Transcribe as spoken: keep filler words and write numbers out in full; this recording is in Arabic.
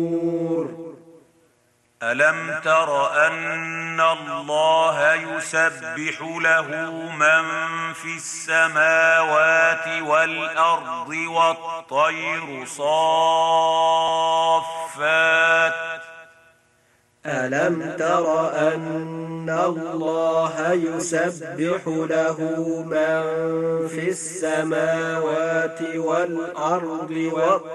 ألم تر أن الله يسبح له من في السماوات والأرض والطير صافات ألم تر أن الله يسبح له من في السماوات والأرض والطير